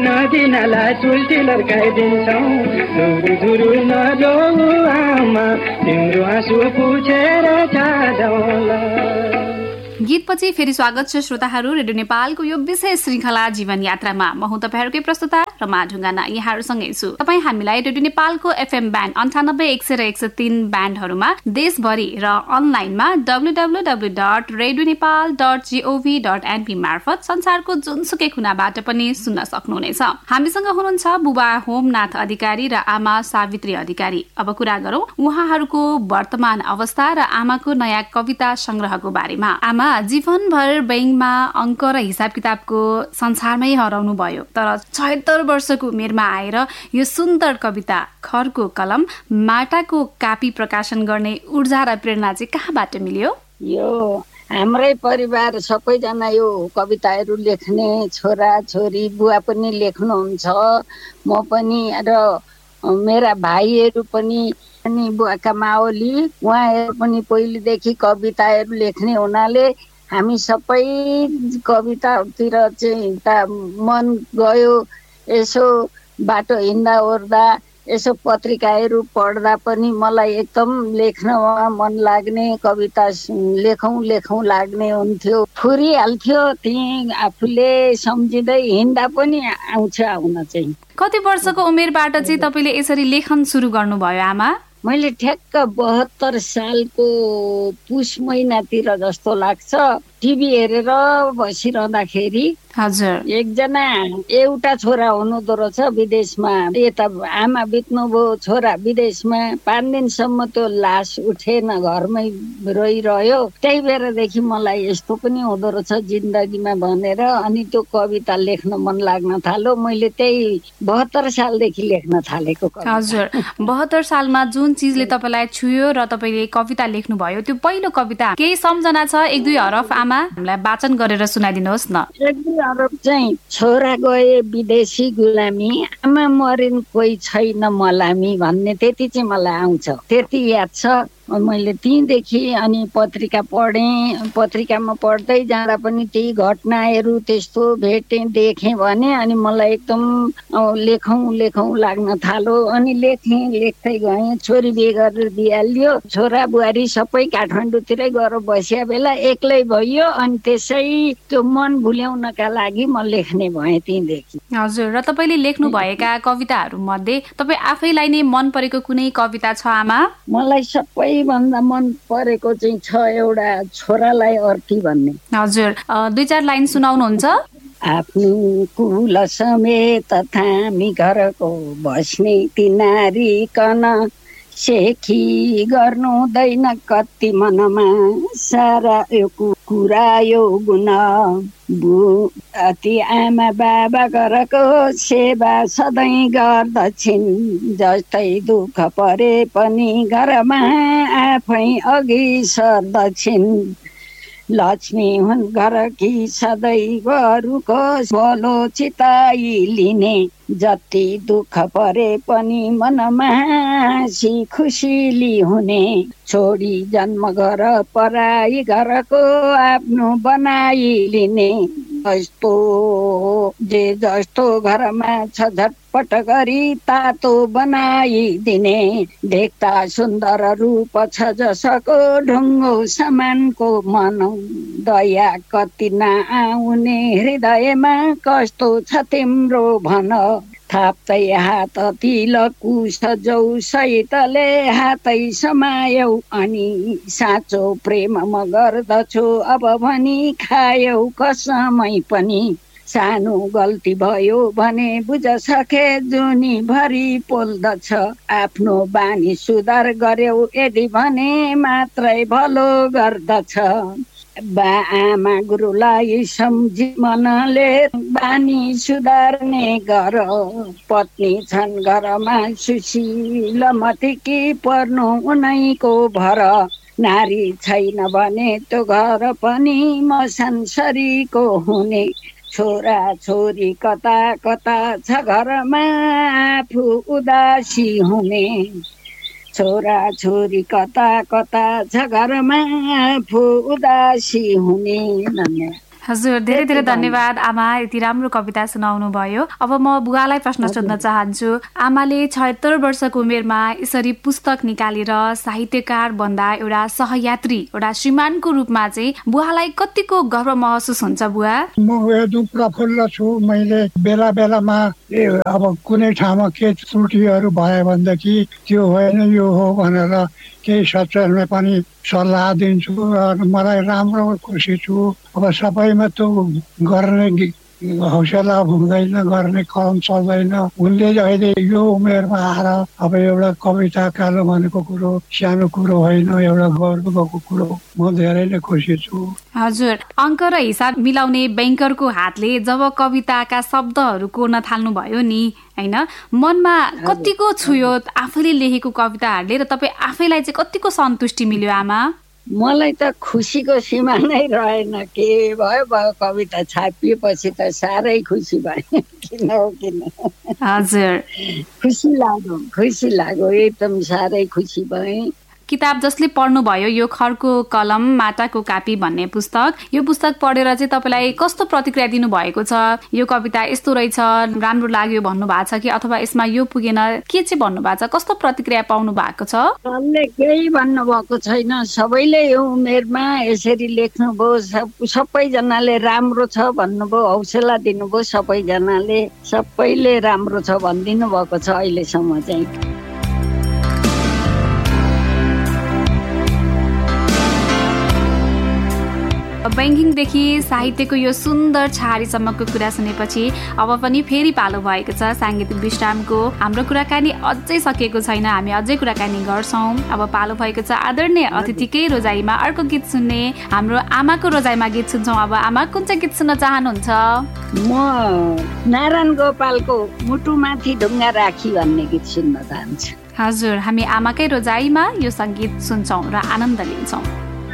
नदिनलाई चुल्टी लड्काइदिन्छौँ धुरु नजाऊ आमा तिम्रो आँसु पुछेर जाँदौला। गीतपछि फेरि स्वागत छ श्रोताहरू रेडियो नेपालको यो विशेष श्रृङ्खला जीवन यात्रामा। म हुँ तपाईँहरूकै प्रस्तुता रमा ढुङ्गाना, यहाँहरूसँगै छु। तपाईँ हामीलाई रेडियो नेपालको FM ब्यान्ड 98 100 र 103 ब्यान्डहरूमा देशभरि र अनलाइनमा www.radionepal.gov.np मार्फत संसारको जुनसुकै कुनाबाट पनि सुन्न सक्नुहुनेछ। हामीसँग हुनुहुन्छ बुबा होमनाथ अधिकारी र आमा सावित्री अधिकारी। अब कुरा गरौँ उहाँहरूको वर्तमान अवस्था र आमाको नयाँ कविता संग्रहको बारेमा। आमा जीवनभर बैंकमा अङ्क र हिसाब किताबको संसारमै हराउनु भयो, तर 76 वर्षको उमेरमा आएर यो सुन्दर कविता खरको कलम माटाको कापी प्रकाशन गर्ने ऊर्जा र प्रेरणा चाहिँ कहाँबाट मिल्यो? यो हाम्रै परिवार सबैजना यो कविताहरू लेख्ने, छोरा छोरी बुवा पनि लेख्नुहुन्छ, म पनि र मेरा भाइहरू पनि अनि बुवाका माओली उहाँहरू पनि पहिलेदेखि कविताहरू लेख्ने हुनाले हामी सबै कवितातिर चाहिँ मन गयो। यसो बाटो हिँड्दा ओर्दा यसो पत्रिकाहरू पढ्दा पनि मलाई एकदम लेख्नमा मन लाग्ने, कविता लेखौँ लाग्ने हुन्थ्यो। फुरिहाल्थ्यो, त्यही आफूले सम्झिँदै हिँड्दा पनि आउन चाहिँ। कति वर्षको उमेरबाट चाहिँ तपाईँले यसरी लेखन सुरु गर्नुभयो आमा? मैले ठ्याक्क 72 सालको पुष महिनातिर जस्तो लाग्छ टिभी हेरेर बसिरहँदाखेरि हजुर एकजना एउटा छोरा हुनुहुँदो रहेछ विदेशमा, यता आमा बित्नुभयो, छोरा विदेशमा। 5 दिनसम्म त्यो लास उठेन, घरमै रहिरह्यो। त्यही बेरदेखि मलाई यस्तो पनि हुँदो रहेछ जिन्दगीमा भनेर अनि त्यो कविता लेख्न मन लाग्न थाल्यो। मैले त्यही 72 सालदेखि लेख्न थालेको कविता। हजुर, 72 सालमा जुन चिजले तपाईँलाई छुयो र तपाईँले कविता लेख्नुभयो त्यो पहिलो कविता केही सम्झना छ? 1-2 हरफ आमा हामीलाई वाचन गरेर सुनाइदिनुहोस् न। 1-2 हरफ चाहिँ छोरा गए विदेशी गुलामी, आमा मरिन् कोही छैन मलामी भन्ने त्यति चाहिँ मलाई आउँछ, त्यति याद छ। मैले त्यहीँदेखि अनि पत्रिका पढेँ, पत्रिकामा पढ्दै जाँदा पनि त्यही घटनाहरू त्यस्तो भेटेँ देखेँ भने अनि मलाई एकदम लेखौँ लाग्न थाल्यो। अनि लेख्दै गएँ। छोरी बिहे गरेर दिइहाल्यो, छोरा बुहारी सबै काठमाडौँतिरै गएर बसिया बेला एक्लै भइयो। अनि त्यसै त्यो मन भुल्याउनका लागि म लेख्ने भएँ त्यहीँदेखि। हजुर, र तपाईँले लेख्नु भएका कविताहरू मध्ये तपाईँ आफैलाई नै मन परेको कुनै कविता छ आमा? मलाई सबैभन्दा मन परेको चाहिँ छ एउटा छोरालाई अर्की भन्ने। हजुर, 2-4 लाइन सुनाउनुहुन्छ? आफ्नो कुल समेत थामी घरको बस्ने तिनारी कन सेखी गर्नुहुँदैन कति मनमा सारा यो कुरा यो गुण अति आमा बाबा घरको सेवा सधैँ गर्दछिन् जस्तै दुःख परे पनि घरमा आफै अघि सर्दछिन् लक्ष्मी हुन् घरकी सदैवहरूको भलो चिताई लिने जति दुःख परे पनि मनमा हाँसी खुसीली हुने छोडी जन्म घर पराई घरको आफ्नो बनाई लिने जस्तो घरमा छ झटपट गरी तातो बनाइदिने देख्दा सुन्दर रूप छ जसको ढुङ्गो समानको मन दया कति नआउने हृदयमा कस्तो छ तिम्रो भन थाप्दै हात तिलकु सजौ सहितले हातै समायौ अनि साँचो प्रेम म गर्दछु अब भनी खायौ कसमै पनि सानो गल्ती भयो भने बुझ सके जुनी भरि पोल्दछ आफ्नो बानी सुधार गर्यौ यदि भने मात्रै भलो गर्दछ बा आमा गुरुलाई सम्झी मनले बानी सुधार्ने गर पत्नी छन् घरमा सुशील मतिकी पर्नु उनैको भर नारी छैन भने त्यो घर पनि म संसारीको हुने छोरा छोरी कता कता छ घरमा आफू उदासी हुने छोरा छोरी कता कता छ घरमा आफू उदासी हुने। हजुर, धेरै धेरै धन्यवाद आमा, यति राम्रो कविता सुनाउनु भयो। अब म बुवालाई प्रश्न सोध्न चाहन्छु। आमाले 76 वर्षको उमेरमा यसरी पुस्तक निकालेर साहित्यकार बन्दा एउटा सहयात्री, एउटा श्रीमानको रूपमा चाहिँ बुवालाई कतिको गर्व महसुस हुन्छ बुवा? म एकदम प्रफुल्ल छु। मैले बेला बेलामा अब कुनै ठाउँमा के त्रुटिहरू भयो भनेदेखि त्यो होइन यो हो भनेर केही सचेतमा पनि सल्लाह दिन्छु र मलाई राम्रो खुसी छु। अब सबैमा त्यो गर्ने हौसला हुँदैन, गर्ने कलम चल्दैन। उनले अहिले यो उमेरमा आएर अब एउटा कविता कालो भनेको कुरो सानो कुरो होइन, एउटा गर्वको कुरो। म धेरै नै खुसी छु। हजुर, अङ्क र हिसाब मिलाउने ब्याङ्करको हातले जब कविताका शब्दहरू कोर्न थाल्नुभयो नि, होइन, मनमा कतिको छुयो आफैले लेखेको कविताहरूले र तपाईँ आफैलाई चाहिँ कतिको सन्तुष्टि मिल्यो आमा? मलाई त खुसीको सीमा नै रहेन। के भयो भयो, कविता छापिएपछि त साह्रै खुसी भएँ। किन हो किन? हजुर, खुसी लाग्यो एकदम साह्रै खुसी भएँ। किताब जसले पढ्नुभयो यो खरको कलम माटाको कापी भन्ने पुस्तक, यो पुस्तक पढेर चाहिँ तपाईँलाई कस्तो प्रतिक्रिया दिनुभएको छ? यो कविता यस्तो रहेछ, राम्रो लाग्यो भन्नुभएको छ कि अथवा यसमा यो पुगेन, के चाहिँ भन्नुभएको छ? कस्तो प्रतिक्रिया पाउनु भएको छ? कसले केही भन्नुभएको छैन। सबैले यो उमेरमा यसरी लेख्नुभयो, सबैजनाले राम्रो छ भन्नुभयो, हौसला दिनुभयो। सबैले राम्रो छ भनिदिनु भएको छ अहिलेसम्म चाहिँ। बैंकिङदेखि साहित्यको यो सुन्दर छहारीसम्मको कुरा सुनेपछि अब पनि फेरि पालो भएको छ साङ्गीतिक विश्रामको। हाम्रो कुराकानी अझै सकिएको छैन, हामी अझै कुराकानी गर्छौँ। अब पालो भएको छ आदरणीय अतिथिकै रोजाइमा अर्को गीत सुन्ने। हाम्रो आमाको रोजाइमा गीत सुन्छौँ। अब आमा कुन चाहिँ गीत सुन्न चाहनुहुन्छ? म नारायण गोपालको मुटुमाथि ढुङ्गा राखी भन्ने गीत सुन्न चाहन्छु। हजुर, हामी आमाकै रोजाइमा यो सङ्गीत सुन्छौँ र आनन्द लिन्छौँ।